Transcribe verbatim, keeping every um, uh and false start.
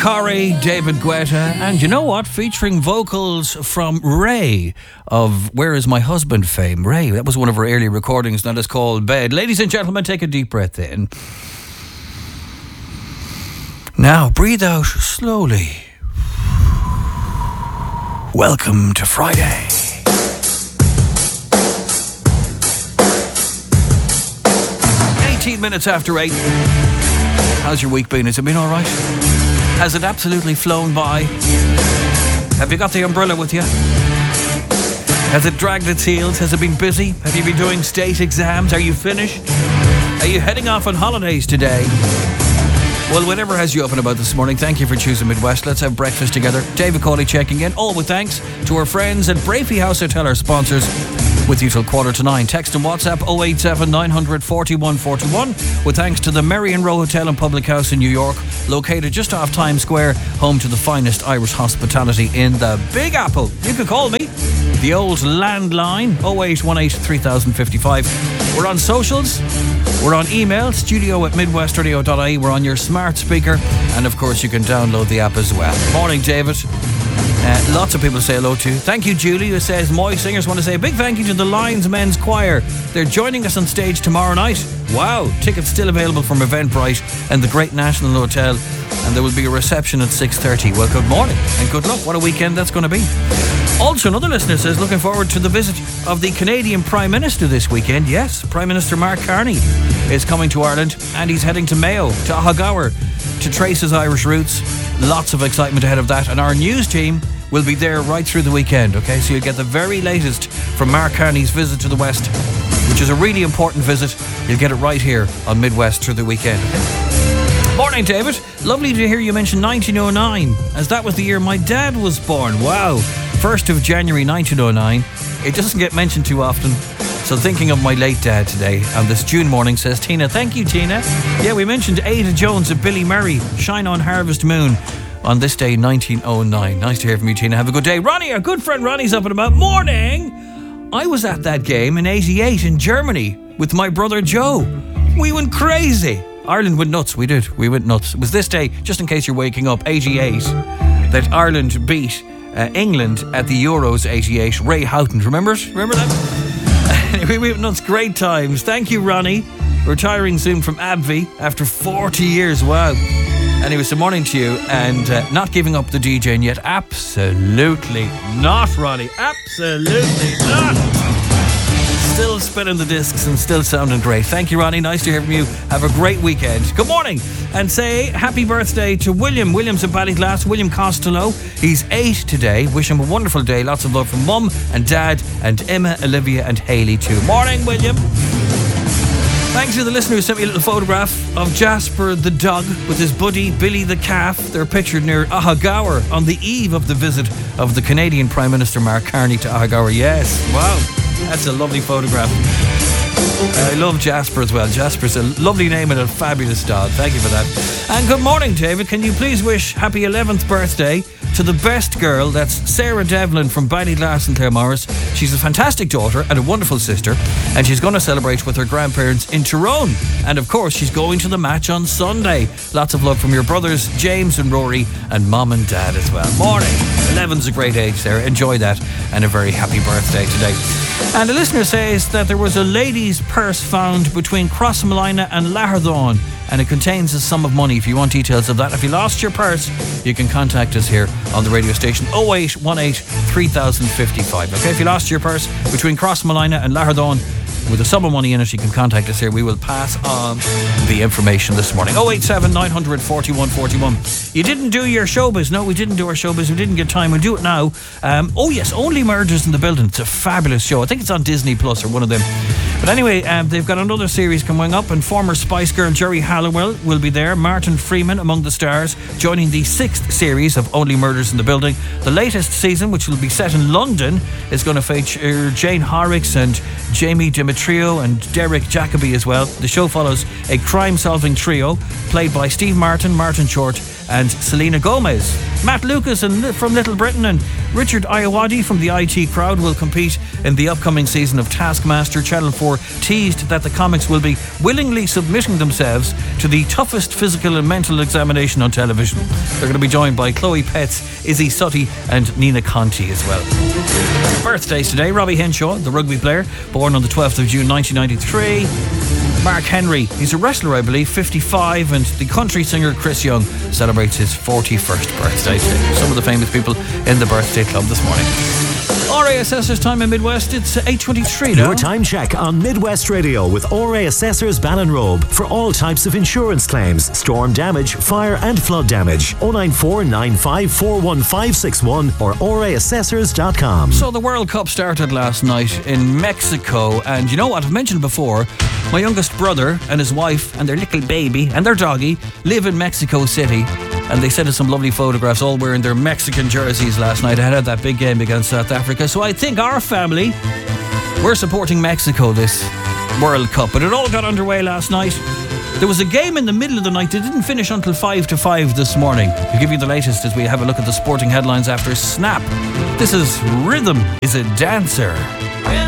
Corey, David Guetta, and you know what? Featuring vocals from Ray of Where Is My Husband fame. Ray, that was one of her early recordings, that is called Bed. Ladies and gentlemen, take a deep breath in. Now breathe out slowly. Welcome to Friday. eighteen minutes after eight. How's your week been? Has it been all right? Has it absolutely flown by? Have you got the umbrella with you? Has it dragged its heels? Has it been busy? Have you been doing state exams? Are you finished? Are you heading off on holidays today? Well, whatever has you up and about this morning, thank you for choosing Midwest. Let's have breakfast together. David Cawley checking in, all with thanks to our friends at Brafey House Hotel, our sponsors, with you till quarter to nine. Text and WhatsApp oh eight seven nine hundred forty-one forty-one. With thanks to the Merrion Row Hotel and Public House in New York, located just off Times Square, home to the finest Irish hospitality in the Big Apple. You can call me, the old landline, oh eight one eight three thousand fifty-five. We're on socials. We're on email, studio at midwestradio dot I E. We're on your smart speaker. And of course, you can download the app as well. Morning, David. Uh, lots of people say hello to. Thank you, Julie, who says, Moy Singers want to say a big thank you to the Lions Men's Choir. They're joining us on stage tomorrow night. Wow. Tickets still available from Eventbrite and the Great National Hotel. And there will be a reception at six thirty. Well, good morning and good luck. What a weekend that's going to be. Also, another listener says, looking forward to the visit of the Canadian Prime Minister this weekend. Yes, Prime Minister Mark Carney is coming to Ireland, and he's heading to Mayo, to Ahagower, to trace his Irish roots. Lots of excitement ahead of that, and our news team will be there right through the weekend, okay? So you'll get the very latest from Mark Carney's visit to the West, which is a really important visit. You'll get it right here on Midwest through the weekend, okay? Morning, David. Lovely to hear you mention nineteen oh nine, as that was the year my dad was born. Wow. first of January nineteen oh nine. It doesn't get mentioned too often. So thinking of my late dad today on this June morning, says Tina. Thank you, Tina. Yeah, we mentioned Ada Jones and Billy Murray, Shine on Harvest Moon, on this day, nineteen oh nine. Nice to hear from you, Tina. Have a good day. Ronnie, our good friend Ronnie's up and about. Morning! I was at that game in eighty-eight in Germany with my brother Joe. We went crazy. Ireland went nuts. We did. We went nuts. It was this day, just in case you're waking up, eighty-eight, that Ireland beat uh, England at the Euros eighty-eight. Ray Houghton. Remember it? Remember that? We went nuts. Great times. Thank you, Ronnie. Retiring soon from A B V after forty years. Wow. Anyway, so morning to you, and uh, not giving up the DJing yet. Absolutely not, Ronnie. Absolutely not. Still spinning the discs and still sounding great. Thank you, Ronnie. Nice to hear from you. Have a great weekend. Good morning. And say happy birthday to William. William's in Ballyglass. William Costello. He's eight today. Wish him a wonderful day. Lots of love from Mum and Dad and Emma, Olivia and Hayley too. Morning, William. Thanks to the listener who sent me a little photograph of Jasper the dog with his buddy Billy the calf. They're pictured near Ahagower on the eve of the visit of the Canadian Prime Minister Mark Carney to Ahagower. Yes, wow, that's a lovely photograph. I love Jasper as well. Jasper's a lovely name and a fabulous dog. Thank you for that. And good morning, David. Can you please wish happy eleventh birthday to the best girl? That's Sarah Devlin from Ballyglass in Claremorris. She's a fantastic daughter and a wonderful sister, and she's going to celebrate with her grandparents in Tyrone. And of course, she's going to the match on Sunday. Lots of love from your brothers James and Rory and Mom and Dad as well. Morning. eleven's a great age, Sarah. Enjoy that, and a very happy birthday today. And a listener says that there was a lady's purse found between Crossmolina and Lahardhawn, and it contains a sum of money. If you want details of that, if you lost your purse, you can contact us here on the radio station, oh eight one eight three thousand fifty-five. Okay, if you lost your purse between Crossmolina and Lahardhawn with a sum of money in it, you can contact us here. We will pass on the information this morning. oh eight seven nine hundred forty-one forty-one. You didn't do your showbiz. No, we didn't do our showbiz. We didn't get time. We'll do it now. Um, oh yes, Only Murders in the Building. It's a fabulous show. I think it's on Disney Plus or one of them. But anyway, um, they've got another series coming up, and former Spice Girl Jerry Halliwell will be there. Martin Freeman among the stars, joining the sixth series of Only Murders in the Building. The latest season, which will be set in London, is going to feature Jane Horrocks and Jamie Demetrio and Derek Jacobi as well. The show follows a crime-solving trio played by Steve Martin, Martin Short and Selena Gomez. Matt Lucas and from Little Britain and Richard Ayoade from the I T Crowd will compete in the upcoming season of Taskmaster. Channel four teased that the comics will be willingly submitting themselves to the toughest physical and mental examination on television. They're going to be joined by Chloe Petts, Izzy Sutty and Nina Conti as well. Birthdays today: Robbie Henshaw, the rugby player, born on the twelfth of June nineteen ninety-three. Mark Henry, he's a wrestler I believe, fifty-five, and the country singer Chris Young celebrates his forty-first birthday today. Some of the famous people in the birthday club this morning. R A Assessors time in Midwest, it's eight twenty-three now. Your time check on Midwest Radio with R A Assessors Ballinrobe for all types of insurance claims, storm damage, fire and flood damage. oh nine four nine five four one five six one or r a assessors dot com. So the World Cup started last night in Mexico, and you know what, I've mentioned before, my youngest brother and his wife and their little baby and their doggy live in Mexico City, and they sent us some lovely photographs all wearing their Mexican jerseys last night ahead of that big game against South Africa. So I think our family, we're supporting Mexico this World Cup. But it all got underway last night. There was a game in the middle of the night that didn't finish until five to five this morning. We'll give you the latest as we have a look at the sporting headlines after Snap. This is Rhythm is a Dancer.